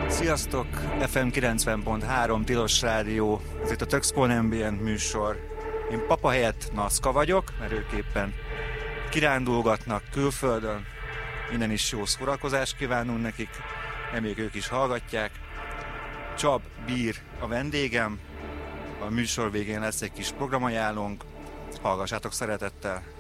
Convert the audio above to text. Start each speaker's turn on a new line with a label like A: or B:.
A: Sziasztok! FM 90.3 Tilos Rádió, ez itt a Tuxpan Ambient műsor. Én papa helyett Naszka vagyok, mert ők éppen kirándulgatnak külföldön. Innen is jó szórakozást kívánunk nekik, reméljük ők is hallgatják. Csab Bír a vendégem, a műsor végén lesz egy kis programajánlónk, hallgassátok szeretettel!